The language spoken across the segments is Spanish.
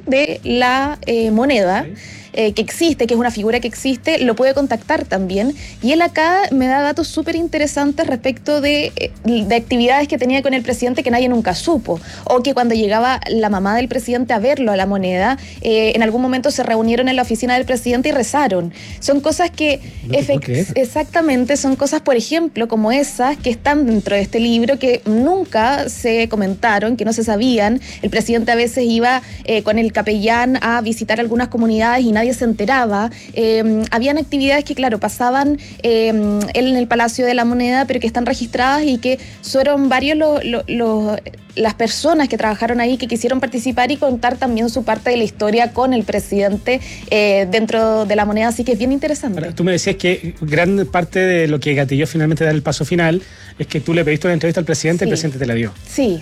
de la moneda, que existe, que es una figura que existe, lo puede contactar también. Y él acá me da datos súper interesantes respecto de actividades que tenía con el presidente que nadie nunca supo. O que cuando llegaba la mamá del presidente a verlo a la moneda, en algún momento se reunieron en la oficina del presidente y rezaron. Son cosas que exactamente, son cosas, por ejemplo, como esas que están dentro de este libro, que nunca se comentaron, que no se sabían. El presidente a veces iba con el capellán a visitar algunas comunidades y nadie se enteraba. Habían actividades que, claro, pasaban en el Palacio de la Moneda, pero que están registradas y que fueron varios las personas que trabajaron ahí que quisieron participar y contar también su parte de la historia con el presidente dentro de la moneda, así que es bien interesante. Ahora, tú me decías que gran parte de lo que gatilló finalmente dar el paso final es que tú le pediste una entrevista al presidente, sí. El presidente te la dio. Sí,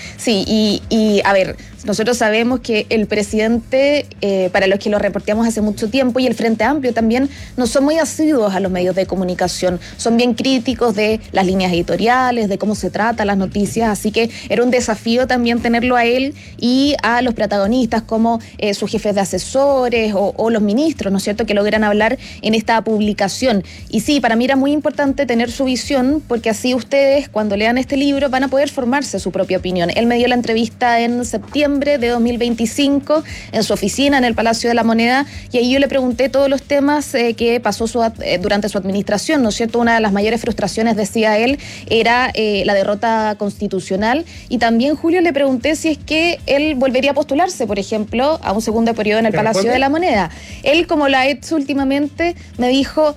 y a ver, nosotros sabemos que el presidente, para los que lo reporteamos hace mucho tiempo, y el Frente Amplio también, no son muy asiduos a los medios de comunicación, son bien críticos de las líneas editoriales, de cómo se tratan las noticias, así que era un desafío también tenerlo a él y a los protagonistas como sus jefes de asesores o los ministros, ¿no es cierto?, que logran hablar en esta publicación. Y sí, para mí era muy importante tener su visión, porque así ustedes, cuando lean este libro, van a poder formarse su propia opinión. Él me dio la entrevista en septiembre de 2025 en su oficina en el Palacio de la Moneda, y ahí yo le pregunté todos los temas que pasó durante su administración, ¿no es cierto? Una de las mayores frustraciones, decía él, era la derrota constitucional, y también, Julio, le pregunté si es que él volvería a postularse, por ejemplo, a un segundo periodo en el Palacio de la Moneda. Él, como lo ha hecho últimamente, me dijo: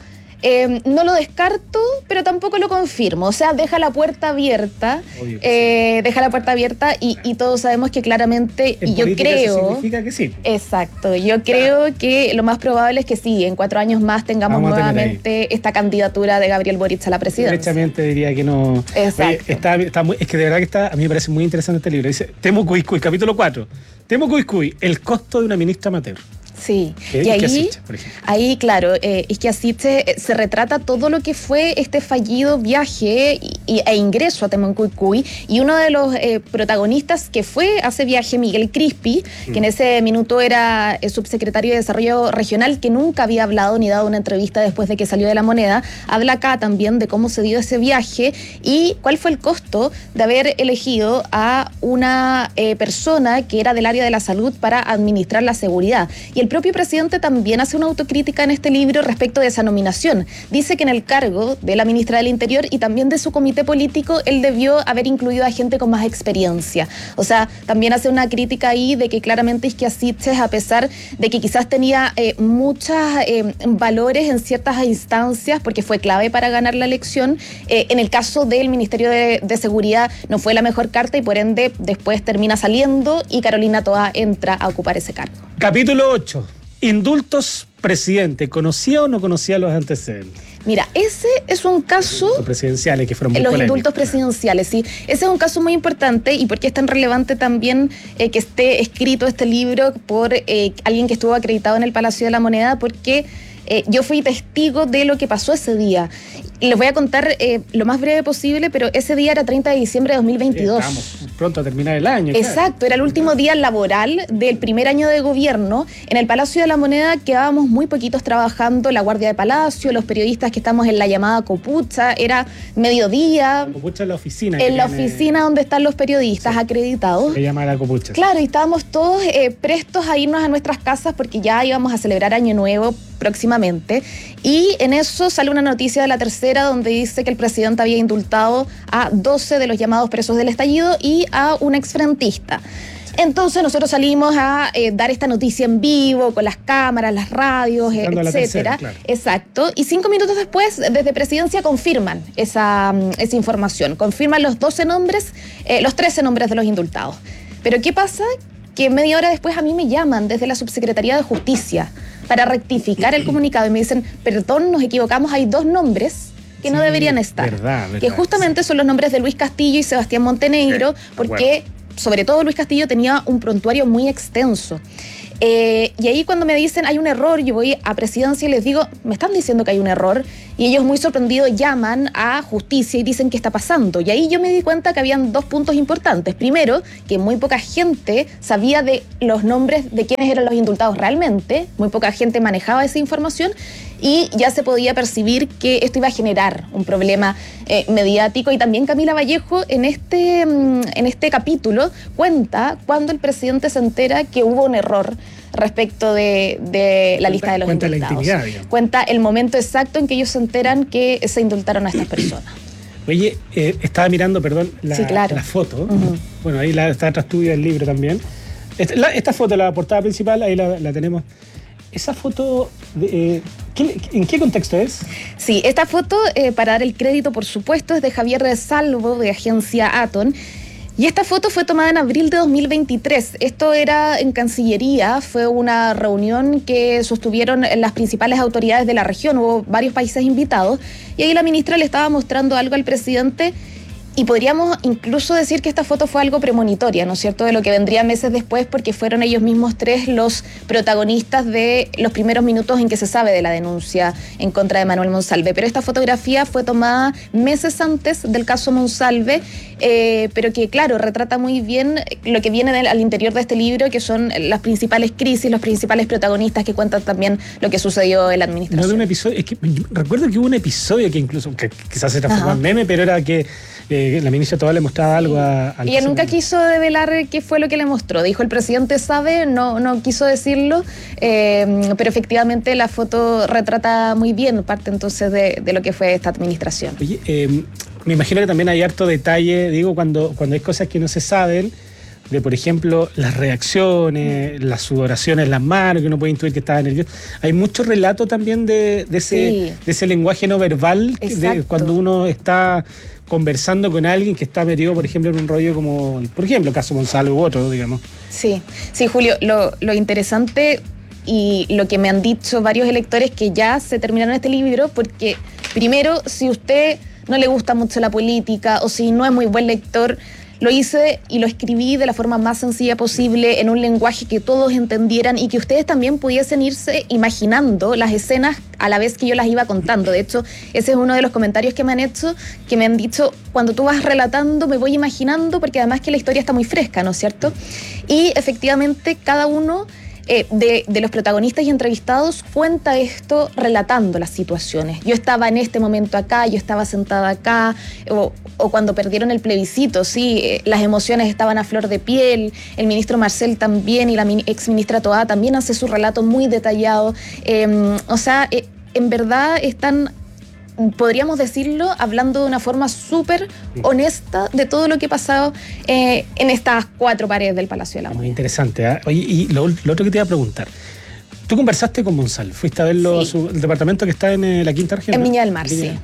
no lo descarto, pero tampoco lo confirmo. O sea, deja la puerta abierta. Deja la puerta abierta y todos sabemos que claramente, en y yo creo... Eso significa que sí. Exacto. Yo creo que lo más probable es que sí, en 4 años más tengamos nuevamente esta candidatura de Gabriel Boric a la presidencia. Derechamente diría que no. Exacto. Oye, es que de verdad que a mí me parece muy interesante este libro. Dice Temo Cuycuy, capítulo 4. Temo Cuycuy, el costo de una ministra amateur. Sí, y ahí, claro, es que así se retrata todo lo que fue este fallido viaje e ingreso a Temucuicui, y uno de los protagonistas que fue a ese viaje, Miguel Crispi, que en ese minuto era el subsecretario de Desarrollo Regional, que nunca había hablado ni dado una entrevista después de que salió de la moneda, habla acá también de cómo se dio ese viaje y cuál fue el costo de haber elegido a una persona que era del área de la salud para administrar la seguridad. Y el propio presidente también hace una autocrítica en este libro respecto de esa nominación. Dice que en el cargo de la ministra del Interior y también de su comité político, él debió haber incluido a gente con más experiencia. O sea, también hace una crítica ahí de que claramente Isquia Siches, a pesar de que quizás tenía muchos valores en ciertas instancias, porque fue clave para ganar la elección, en el caso del Ministerio de Seguridad no fue la mejor carta y por ende después termina saliendo y Carolina Toá entra a ocupar ese cargo. Capítulo 8. Indultos presidente. ¿Conocía o no conocía los antecedentes? Mira, ese es un caso... Los presidenciales que fueron muy polémicos. Los indultos presidenciales, sí. Ese es un caso muy importante, y por qué es tan relevante también que esté escrito este libro por alguien que estuvo acreditado en el Palacio de la Moneda, porque yo fui testigo de lo que pasó ese día. Les voy a contar lo más breve posible, pero ese día era 30 de diciembre de 2022. Estamos pronto a terminar el año. Exacto, claro. Era el último día laboral del primer año de gobierno. En el Palacio de la Moneda quedábamos muy poquitos trabajando, la Guardia de Palacio, los periodistas que estamos en la llamada Copucha, era mediodía. Copucha es la oficina. En la oficina donde están los periodistas acreditados. Se llama la Copucha. Claro, y estábamos todos prestos a irnos a nuestras casas porque ya íbamos a celebrar Año Nuevo próximamente, y en eso sale una noticia de La Tercera donde dice que el presidente había indultado a 12 de los llamados presos del estallido y a un exfrentista. Entonces nosotros salimos a dar esta noticia en vivo, con las cámaras, las radios, etcétera. Tercera, claro. Exacto. Y 5 minutos después, desde Presidencia confirman esa información. Confirman los 12 nombres, los 13 nombres de los indultados. Pero ¿qué pasa? Que media hora después a mí me llaman desde la Subsecretaría de Justicia para rectificar el comunicado y me dicen: perdón, nos equivocamos, hay 2 nombres que no deberían estar. Verdad, que justamente son los nombres de Luis Castillo y Sebastián Montenegro, porque sobre todo Luis Castillo tenía un prontuario muy extenso. Y ahí cuando me dicen hay un error, yo voy a Presidencia y les digo: me están diciendo que hay un error. Y ellos muy sorprendidos llaman a justicia y dicen qué está pasando. Y ahí yo me di cuenta que habían dos puntos importantes. Primero, que muy poca gente sabía de los nombres de quiénes eran los indultados realmente. Muy poca gente manejaba esa información y ya se podía percibir que esto iba a generar un problema mediático. Y también Camila Vallejo en este capítulo cuenta cuando el presidente se entera que hubo un error respecto de la lista de los indultados. Cuenta la intimidad, digamos. Cuenta el momento exacto en que ellos se enteran que se indultaron a estas personas. Oye, estaba mirando, perdón, sí, claro, la foto. Bueno, ahí está atrás tuya el libro también. Esta foto, la portada principal, ahí la tenemos. Esa foto, ¿en qué contexto es? Sí, esta foto, para dar el crédito, por supuesto, es de Javier de Salvo, de Agencia Aton. Y esta foto fue tomada en abril de 2023. Esto era en Cancillería, fue una reunión que sostuvieron las principales autoridades de la región, hubo varios países invitados, y ahí la ministra le estaba mostrando algo al presidente. Y podríamos incluso decir que esta foto fue algo premonitoria, ¿no es cierto?, de lo que vendría meses después, porque fueron ellos mismos tres los protagonistas de los primeros minutos en que se sabe de la denuncia en contra de Manuel Monsalve. Pero esta fotografía fue tomada meses antes del caso Monsalve, pero que, claro, retrata muy bien lo que viene al interior de este libro, que son las principales crisis, los principales protagonistas que cuentan también lo que sucedió en la administración. No de un episodio, es que recuerdo que hubo un episodio que incluso, que quizás se transformó en meme, pero era que la ministra todavía le mostraba algo al... Y ella nunca quiso develar qué fue lo que le mostró. Dijo, el presidente sabe, no quiso decirlo, pero efectivamente la foto retrata muy bien parte entonces de lo que fue esta administración. Oye, me imagino que también hay harto detalle, digo, cuando hay cosas que no se saben, de por ejemplo las reacciones, las sudoraciones en las manos, que uno puede intuir que estaba nervioso. Hay mucho relato también de ese lenguaje no verbal, cuando uno está conversando con alguien que está metido, por ejemplo, en un rollo como, por ejemplo, el caso Monsalve u otro, digamos. Sí, Julio, lo interesante y lo que me han dicho varios electores que ya se terminaron este libro, porque primero, si usted no le gusta mucho la política o si no es muy buen lector, lo hice y lo escribí de la forma más sencilla posible, en un lenguaje que todos entendieran y que ustedes también pudiesen irse imaginando las escenas a la vez que yo las iba contando. De hecho, ese es uno de los comentarios que me han hecho, que me han dicho, cuando tú vas relatando me voy imaginando, porque además que la historia está muy fresca, ¿no es cierto? Y efectivamente cada uno de los protagonistas y entrevistados cuenta esto relatando las situaciones. Yo estaba en este momento acá, yo estaba sentada acá, o cuando perdieron el plebiscito, sí, las emociones estaban a flor de piel. El ministro Marcel también y la exministra Toá también hace su relato muy detallado. En verdad están, podríamos decirlo, hablando de una forma súper honesta de todo lo que ha pasado en estas 4 paredes del Palacio de la Moneda. Muy interesante, ¿eh? Oye, y lo otro que te iba a preguntar, tú conversaste con Monsalve, fuiste a verlo, sí, el departamento que está en la Quinta Región, en ¿no? Viña del Mar, sí.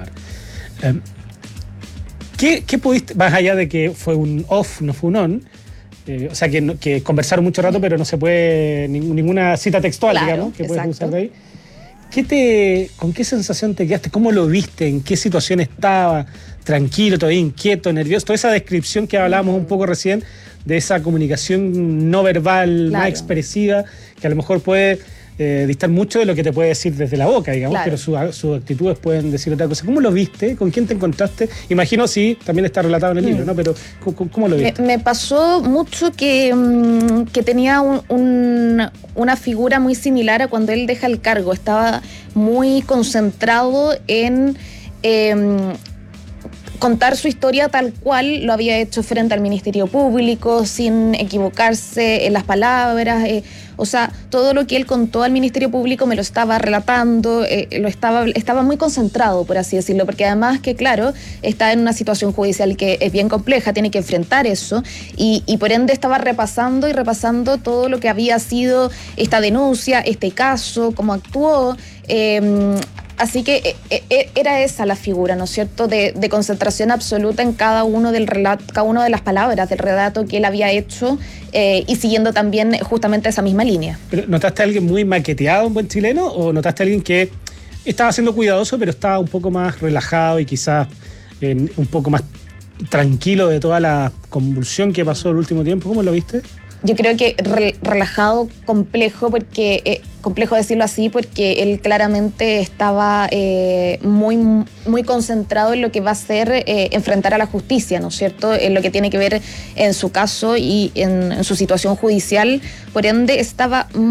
¿Qué pudiste, más allá de que fue un off, no fue un on, o sea que conversaron mucho rato, pero no se puede, ninguna cita textual, claro, digamos, que puedes usar de ahí? ¿Con qué sensación te quedaste? ¿Cómo lo viste? ¿En qué situación estaba? ¿Tranquilo, todavía inquieto, nervioso? Toda esa descripción que hablábamos un poco recién de esa comunicación no verbal, claro, más expresiva, que a lo mejor puede distar mucho de lo que te puede decir desde la boca, digamos, claro, pero sus actitudes pueden decir otra cosa. ¿Cómo lo viste? ¿Con quién te encontraste? Imagino, sí, también está relatado en el libro, ¿no? Pero ¿cómo lo viste? Me pasó mucho que tenía una figura muy similar a cuando él deja el cargo. Estaba muy concentrado en contar su historia tal cual lo había hecho frente al Ministerio Público, sin equivocarse en las palabras. Todo lo que él contó al Ministerio Público me lo estaba relatando, estaba muy concentrado, por así decirlo, porque además que, claro, está en una situación judicial que es bien compleja, tiene que enfrentar eso, y por ende estaba repasando todo lo que había sido esta denuncia, este caso, cómo actuó. Así que era esa la figura, ¿no es cierto?, de concentración absoluta en cada uno del relato, cada una de las palabras del relato que él había hecho, y siguiendo también justamente esa misma línea. ¿Pero notaste a alguien muy maqueteado, un buen chileno, o notaste a alguien que estaba siendo cuidadoso, pero estaba un poco más relajado y quizás un poco más tranquilo de toda la convulsión que pasó el último tiempo? ¿Cómo lo viste? Yo creo que relajado, complejo, porque complejo decirlo así porque él claramente estaba muy concentrado en lo que va a ser enfrentar a la justicia, ¿no es cierto? En lo que tiene que ver en su caso y en su situación judicial. Por ende, estaba